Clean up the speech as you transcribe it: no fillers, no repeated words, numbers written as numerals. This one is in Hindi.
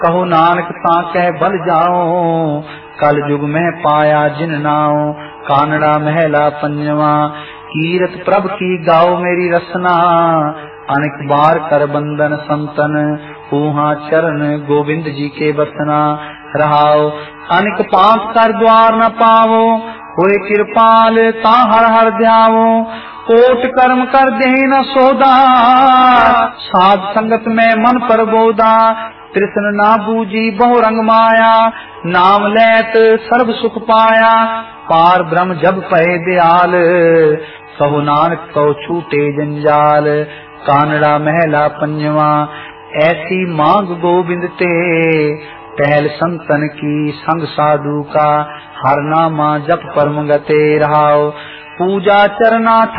कहो नानक ताकै बल जाओ, कल युग में पाया जिन नाओ। कानड़ा महला पंजवा, कीरत प्रभ की गाओ मेरी रसना, अनेक बार कर बंदन संतन, ऊहा चरण गोविंद जी के बसना। रहाओ अनेक पाप कर द्वार न पावो, होए कृपाल ता हर हर ध्यावो। कोट कर्म कर दे न सोदा, साध संगत में मन पर बोदा। कृष्ण ना बूझी बहु रंग माया, नाम लेत सर्व सुख पाया। पार ब्रह्म जब पहे दयाल, कहो नानक कहो छूटे जंजाल। कानड़ा महला पंजवा, ऐसी मांग गोविंद ते, पहल संतन की संग साधु का। हर नामा जप परम गते रहाओ, पूजा चरना